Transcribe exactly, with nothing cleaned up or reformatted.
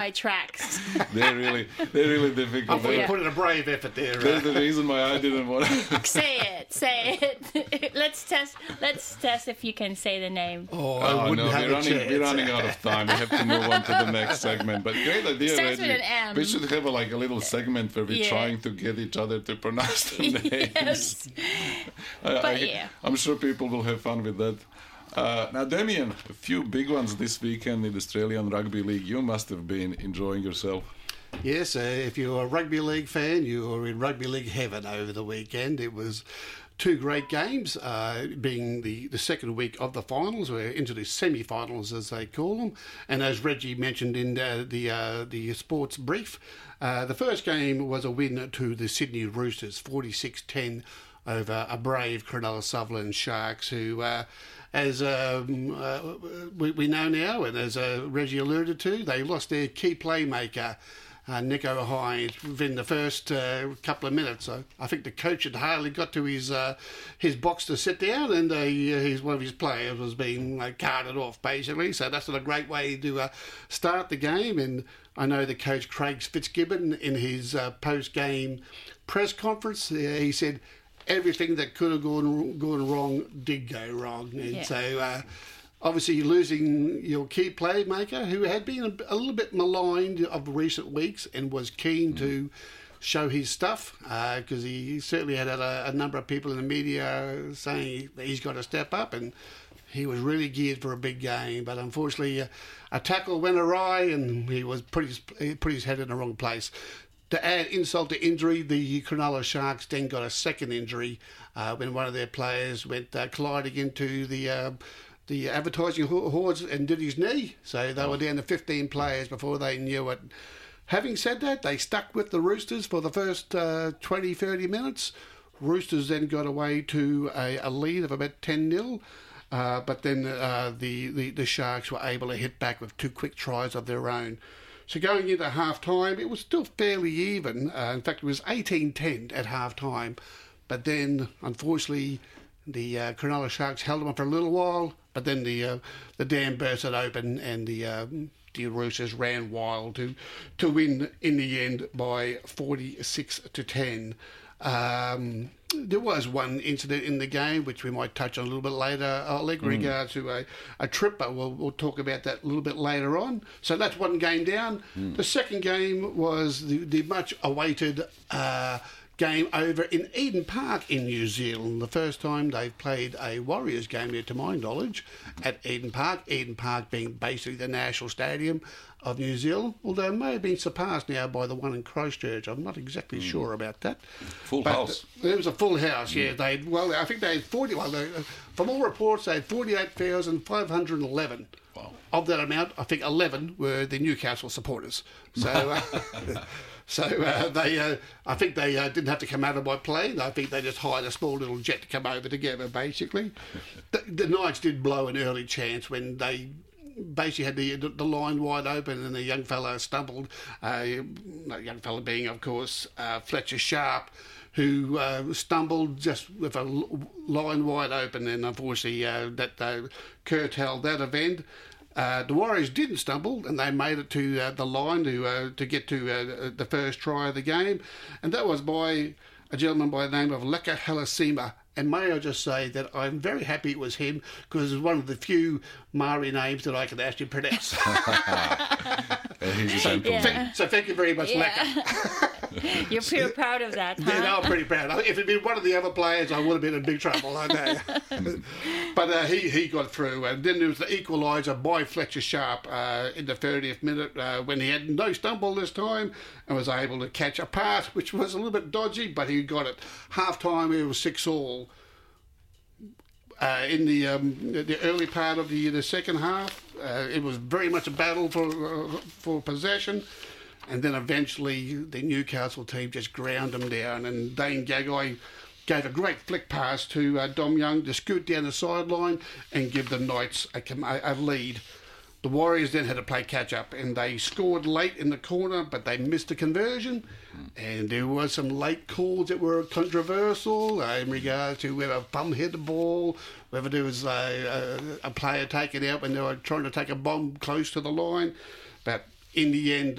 my tracks. They're really, they're really difficult. I thought you Yeah. put in a brave effort there. That's Uh, the reason why I didn't want to. Say it, say it. let's test. Let's test if you can say the name. oh, I Oh, wouldn't no, have we're a running, chance. we're running out of time. We have to move on to the next segment. But great idea, Starts with Reggie. an M. We should have a, like a little segment where we're Yeah. trying to get each other to pronounce the names. Yes. I, But I, yeah. I'm sure people will have fun with that. Uh, now, Damien, a few big ones this weekend in the Australian Rugby League. You must have been enjoying yourself. Yes, uh, if you're a rugby league fan, you were in rugby league heaven over the weekend. It was two great games, uh, being the, the second week of the finals. We're into the semi-finals, as they call them. And as Reggie mentioned in uh, the uh, the sports brief, uh, the first game was a win to the Sydney Roosters, forty-six ten over a brave Cronulla Sutherland Sharks, who, uh, as um, uh, we, we know now, and as uh, Reggie alluded to, they lost their key playmaker, uh, Nico Hines, within the first uh, couple of minutes. So I think the coach had hardly got to his uh, his box to sit down, and uh, his, one of his players was being uh, carted off, basically. So that's not a great way to uh, start the game. And I know the coach, Craig Fitzgibbon, in his uh, post-game press conference, uh, he said, everything that could have gone gone wrong did go wrong. And Yeah. so, uh, obviously, losing your key playmaker, who had been a, a little bit maligned of recent weeks and was keen to show his stuff, because he certainly had a, a number of people in the media saying that he's got to step up, and he was really geared for a big game. But unfortunately, uh, a tackle went awry, and he was put his, he put his head in the wrong place. To add insult to injury, the Cronulla Sharks then got a second injury uh, when one of their players went uh, colliding into the uh, the advertising ho- hordes and did his knee. So they were down to fifteen players before they knew it. Having said that, they stuck with the Roosters for the first uh, twenty, thirty minutes. Roosters then got away to a, a lead of about ten nil. Uh, but then uh, the, the, the Sharks were able to hit back with two quick tries of their own. So going into half-time, it was still fairly even. Uh, in fact, it was eighteen ten at half-time. But then, unfortunately, the uh, Cronulla Sharks held them up for a little while. But then the uh, the dam bursted open, and the uh, the Roosters ran wild to to win in the end by forty-six to ten. Um, there was one incident in the game which we might touch on a little bit later, Oleg, in Mm. regard to a, a trip, but we'll, we'll talk about that a little bit later on. So that's one game down. Mm. The second game was the, the much awaited uh, game over in Eden Park in New Zealand. The first time they've played a Warriors game there, to my knowledge, at Eden Park. Eden Park being basically the national stadium of New Zealand, although it may have been surpassed now by the one in Christchurch. I'm not exactly Mm. sure about that. Full But house. It was a full house, yeah. They had, well, I think they had forty. Well, they, from all reports, they had forty-eight thousand five hundred eleven. Wow. Of that amount, I think eleven were the Newcastle supporters. So, uh, so uh, they, uh, I think they uh, didn't have to come over by plane. I think they just hired a small little jet to come over together. Basically, the, the Knights did blow an early chance when they basically had the the line wide open, and the young fellow stumbled. Uh, the young fellow being, of course, uh, Fletcher Sharp, who uh, stumbled just with a l- line wide open, and unfortunately uh, that uh, curtailed that event. Uh, the Warriors didn't stumble, and they made it to uh, the line to uh, to get to uh, the first try of the game, and that was by a gentleman by the name of Leka Halasima. And may I just say that I'm very happy it was him, because it's one of the few Maori names that I can actually pronounce. Uh, he's a gentleman. Yeah. Thank- so thank you very much, Yeah. Leka. You're pretty proud of that, huh? Yeah, no, I'm pretty proud. If it'd been one of the other players, I would have been in big trouble, I know. But uh, he, he got through. And then there was the equaliser by Fletcher Sharp uh, in the thirtieth minute, uh, when he had no stumble this time and was able to catch a pass, which was a little bit dodgy, but he got it. Half-time, it was six all. Uh, in the um, the early part of the the second half, uh, it was very much a battle for uh, for possession, and then eventually the Newcastle team just ground them down, and Dane Gagai gave a great flick pass to uh, Dom Young to scoot down the sideline and give the Knights a, com- a, a lead. The Warriors then had to play catch-up, and they scored late in the corner, but they missed a conversion, and there were some late calls that were controversial uh, in regard to whether Bum hit the ball, whether there was a, a, a player taken out when they were trying to take a bomb close to the line. But in the end,